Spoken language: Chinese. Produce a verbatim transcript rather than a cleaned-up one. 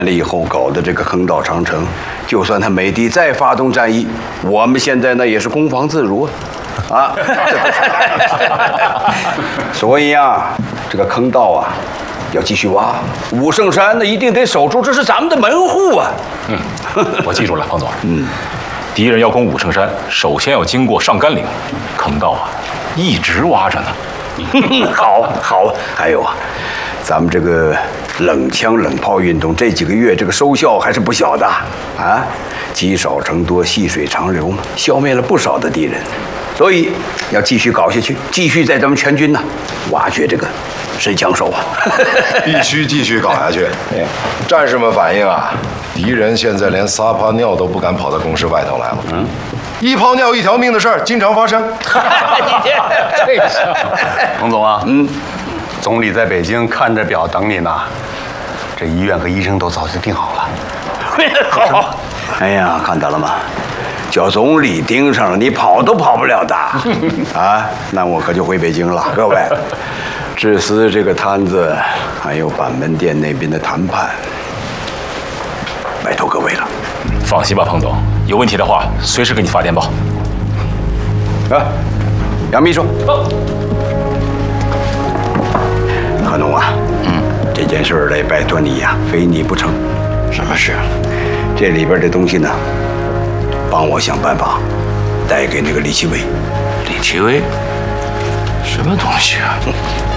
了以后搞的这个坑道长城，就算他美帝再发动战役，我们现在呢也是攻防自如啊！啊，所以啊，这个坑道啊要继续挖，武圣山呢一定得守住，这是咱们的门户啊！ 嗯，我记住了，彭总。嗯，敌人要攻武圣山，首先要经过上甘岭，坑道啊一直挖着呢。 好，好，还有啊，咱们这个冷枪冷炮运动这几个月，这个收效还是不小的啊！积少成多，细水长流嘛，消灭了不少的敌人，所以要继续搞下去，继续在咱们全军呢挖掘这个神枪手啊！ 必须继续搞下去。战士们反映啊，敌人现在连撒泡尿都不敢跑到工事外头来了。嗯。一泡尿一条命的事儿经常发生。 这是，彭总啊，嗯，总理在北京看着表等你呢。这医院和医生都早就定好了。 好，哎呀，看到了吗？叫总理盯上了，你跑都跑不了的。啊，那我可就回北京了。各位，至私这个摊子，还有板门店那边的谈判，拜托各位了。 放心吧，彭总，有问题的话随时给你发电报。 啊，杨秘书。何农啊，嗯，这件事得拜托你呀，非你不成。 什么事？ 这里边的东西呢，帮我想办法带给那个李奇微。 李奇微？什么东西啊？